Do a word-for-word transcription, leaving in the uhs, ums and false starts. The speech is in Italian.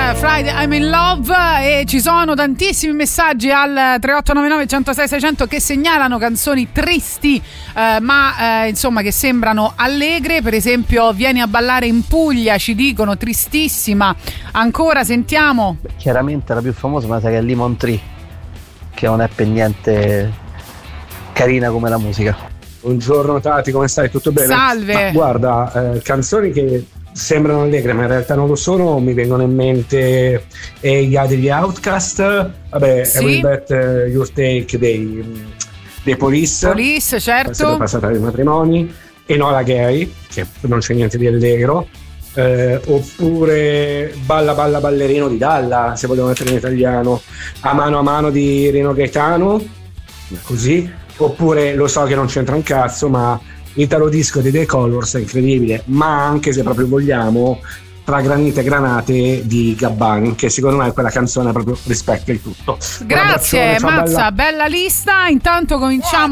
Friday I'm in Love, e ci sono tantissimi messaggi al tre otto nove nove uno zero sei sei zero zero che segnalano canzoni tristi eh, ma eh, insomma che sembrano allegre. Per esempio Vieni a ballare in Puglia, ci dicono, tristissima. Ancora sentiamo. Beh, chiaramente la più famosa ma sa che è Lemon Tree, che non è per niente carina come la musica. Buongiorno Tati, come stai? Tutto bene? Salve. Ma guarda, eh, canzoni che sembrano allegre ma in realtà non lo sono, mi vengono in mente Eia degli Outcast, vabbè, sì. Every Bet Your Take dei, dei Police, Police, certo, passata dei matrimoni, Enola Gay, che non c'è niente di allegro, eh, oppure Balla Balla Ballerino di Dalla, se vogliamo mettere in italiano, A mano a mano di Rino Gaetano, così, oppure Lo so che non c'entra un cazzo, ma Italo Disco di The Colors è incredibile, ma anche, se proprio vogliamo, Tra granite e granate di Gabban, che secondo me quella canzone proprio rispecchia il tutto. Grazie Mazza, bella lista. Intanto cominciamo